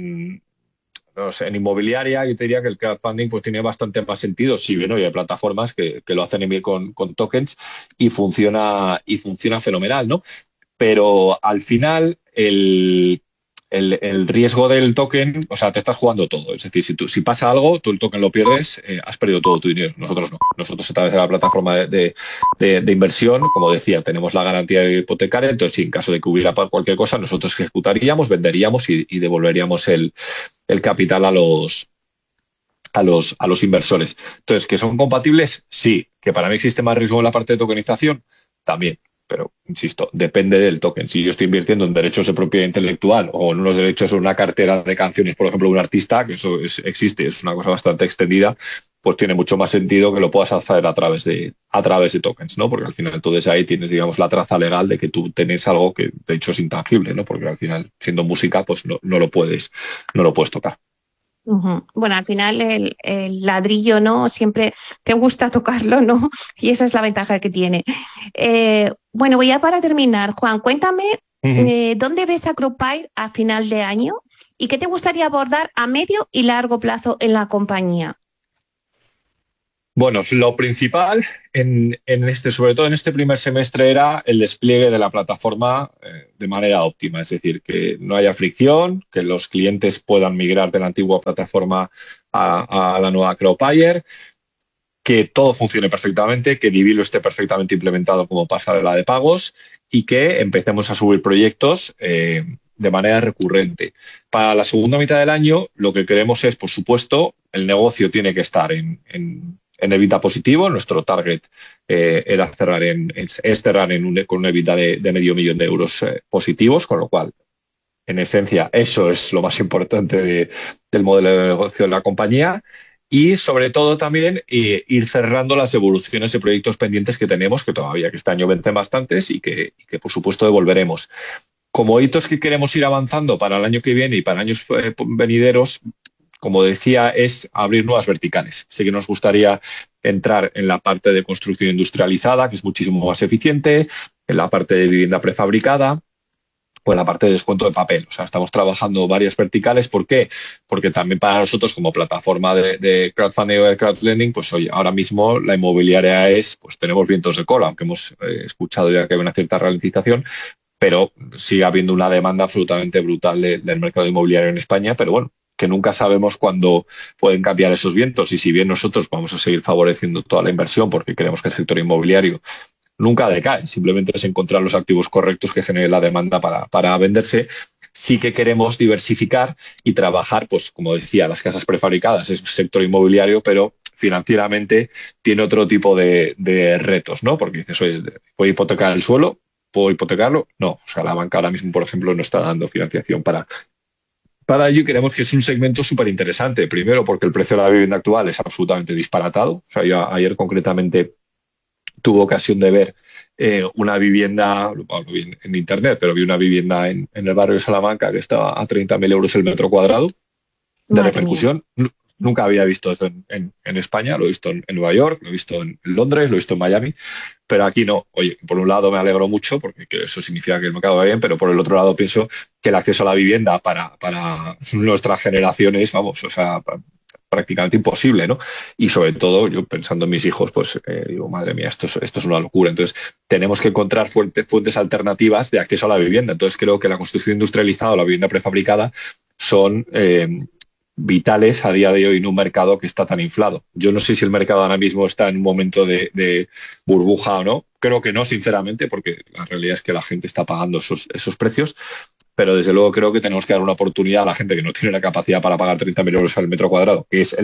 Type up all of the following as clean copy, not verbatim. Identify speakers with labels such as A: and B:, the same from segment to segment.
A: no sé, en inmobiliaria yo te diría que el crowdfunding pues tiene bastante más sentido. Sí, bueno, y hay plataformas que lo hacen bien con tokens y funciona fenomenal, ¿no? Pero al final el riesgo del token, o sea, te estás jugando todo. Es decir, si pasa algo, tú el token lo pierdes, has perdido todo tu dinero. Nosotros no. Nosotros a través de la plataforma de inversión, como decía, tenemos la garantía hipotecaria, entonces si en caso de que hubiera cualquier cosa, nosotros ejecutaríamos, venderíamos y devolveríamos el capital a los inversores. Entonces, ¿que son compatibles? Sí. ¿Que para mí existe más riesgo en la parte de tokenización? También. Pero, insisto, depende del token. Si yo estoy invirtiendo en derechos de propiedad intelectual o en unos derechos de una cartera de canciones, por ejemplo, de un artista, que eso existe, es una cosa bastante extendida, pues tiene mucho más sentido que lo puedas hacer a través de tokens, ¿no? Porque al final tú desde ahí tienes, digamos, la traza legal de que tú tenés algo que de hecho es intangible, ¿no? Porque al final, siendo música, pues no lo puedes tocar.
B: Ujú. Bueno, al final el ladrillo, ¿no? Siempre te gusta tocarlo, ¿no? Y esa es la ventaja que tiene. Bueno, ya para terminar, Juan, cuéntame dónde ves a Cropile a final de año y qué te gustaría abordar a medio y largo plazo en la compañía.
A: Bueno, lo principal sobre todo en este primer semestre, era el despliegue de la plataforma de manera óptima. Es decir, que no haya fricción, que los clientes puedan migrar de la antigua plataforma a la nueva Cropile, que todo funcione perfectamente, que Divilo esté perfectamente implementado como pasarela de pagos y que empecemos a subir proyectos de manera recurrente. Para la segunda mitad del año, lo que queremos es, por supuesto, el negocio tiene que estar en EBITDA positivo. Nuestro target era cerrar con un EBITDA de $500,000 de euros positivos, con lo cual, en esencia, eso es lo más importante del modelo de negocio de la compañía. Y, sobre todo, también ir cerrando las evoluciones de proyectos pendientes que tenemos, que este año vencen bastantes y que, por supuesto, devolveremos. Como hitos que queremos ir avanzando para el año que viene y para años venideros, como decía, es abrir nuevas verticales. Sí que nos gustaría entrar en la parte de construcción industrializada, que es muchísimo más eficiente, en la parte de vivienda prefabricada o en la parte de descuento de papel. O sea, estamos trabajando varias verticales. ¿Por qué? Porque también para nosotros, como plataforma de crowdfunding o de crowdlending, pues oye, ahora mismo la inmobiliaria pues tenemos vientos de cola, aunque hemos escuchado ya que hay una cierta ralentización, pero sigue habiendo una demanda absolutamente brutal del mercado inmobiliario en España. Pero bueno, que nunca sabemos cuándo pueden cambiar esos vientos, y si bien nosotros vamos a seguir favoreciendo toda la inversión porque creemos que el sector inmobiliario nunca decae, simplemente es encontrar los activos correctos que generen la demanda para venderse, sí que queremos diversificar y trabajar, pues como decía, las casas prefabricadas es sector inmobiliario, pero financieramente tiene otro tipo de retos, ¿no? Porque dices, oye, ¿puedo hipotecar el suelo? ¿Puedo hipotecarlo? No. O sea, la banca ahora mismo, por ejemplo, no está dando financiación para ello. Creemos que es un segmento súper interesante. Primero, porque el precio de la vivienda actual es absolutamente disparatado. O sea, yo ayer concretamente tuve ocasión de ver una vivienda, bueno, lo vi en internet, pero vi una vivienda en el barrio de Salamanca que estaba a 30.000 euros el metro cuadrado de repercusión. Nunca había visto eso en España. Lo he visto en Nueva York, lo he visto en Londres, lo he visto en Miami, pero aquí no. Oye, por un lado me alegro mucho porque eso significa que el mercado va bien, pero por el otro lado pienso que el acceso a la vivienda para nuestras generaciones, vamos, o sea, prácticamente imposible, ¿no? Y sobre todo, yo pensando en mis hijos, pues digo, madre mía, esto es una locura. Entonces, tenemos que encontrar fuentes alternativas de acceso a la vivienda. Entonces, creo que la construcción industrializada o la vivienda prefabricada son vitales a día de hoy en un mercado que está tan inflado. Yo no sé si el mercado ahora mismo está en un momento de burbuja o no. Creo que no, sinceramente, porque la realidad es que la gente está pagando esos precios. Pero desde luego creo que tenemos que dar una oportunidad a la gente que no tiene la capacidad para pagar 30.000 euros al metro cuadrado, que es el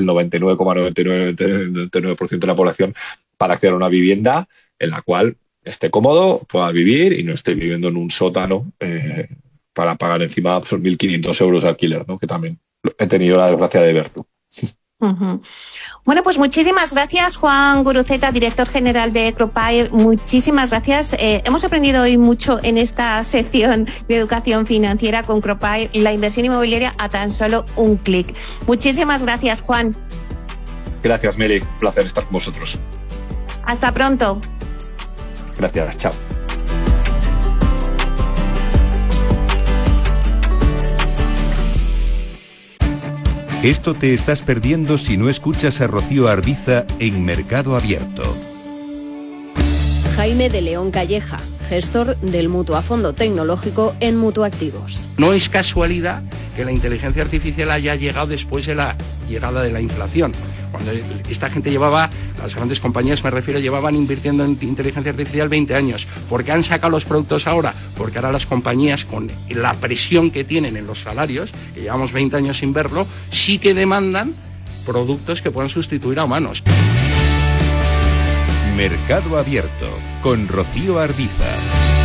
A: 99,99% de la población, para acceder a una vivienda en la cual esté cómodo, pueda vivir y no esté viviendo en un sótano para pagar encima 1.500 euros de alquiler, ¿no? Que también he tenido la desgracia de verlo.
B: Uh-huh. Bueno, pues muchísimas gracias, Juan Guruceta, director general de Cropile. Muchísimas gracias. Hemos aprendido hoy mucho en esta sección de educación financiera con Cropile, la inversión inmobiliaria a tan solo un clic. Muchísimas gracias, Juan.
A: Gracias, Meli. Un placer estar con vosotros.
B: Hasta pronto.
A: Gracias. Chao.
C: Esto te estás perdiendo si no escuchas a Rocío Arbiza en Mercado Abierto.
D: Jaime de León Calleja, gestor del Mutuo a Fondo Tecnológico en Mutuactivos.
E: No es casualidad que la inteligencia artificial haya llegado después de la llegada de la inflación. Cuando esta gente las grandes compañías me refiero, llevaban invirtiendo en inteligencia artificial 20 años. ¿Por qué han sacado los productos ahora? Porque ahora las compañías, con la presión que tienen en los salarios, que llevamos 20 años sin verlo, sí que demandan productos que puedan sustituir a humanos.
C: Mercado Abierto con Rocío Arbiza.